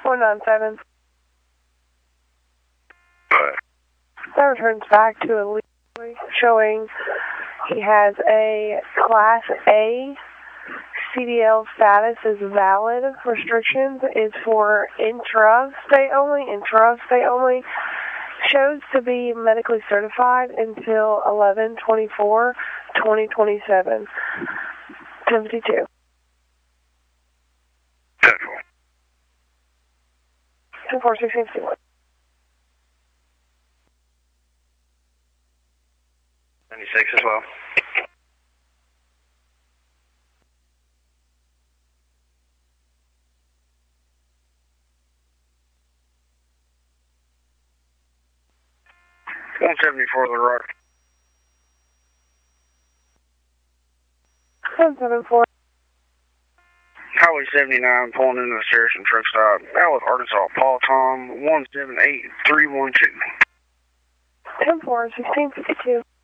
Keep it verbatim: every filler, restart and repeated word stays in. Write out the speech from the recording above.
one nine seven. Alright. That returns back to a lead showing he has a Class A. C D L status is valid. Restrictions is for intra-state only. Intra-state only. Shows to be medically certified until eleven twenty-four twenty twenty-seven. ten fifty-two. ten four. ten four sixteen fifty-one. ninety-six as well. one seventy-four The Rock. one seven four. Highway seventy-nine pulling into the Saracen truck stop. Alice, Arkansas. Paul Tom one seven eight three one two. ten four sixteen fifty-two.